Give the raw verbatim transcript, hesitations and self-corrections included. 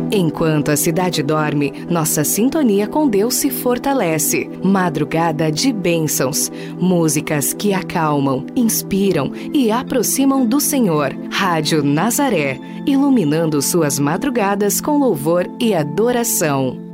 Enquanto a cidade dorme, nossa sintonia com Deus se fortalece. Madrugada de bênçãos. Músicas que acalmam, inspiram e aproximam do Senhor. Rádio Nazaré, iluminando suas madrugadas com louvor e adoração.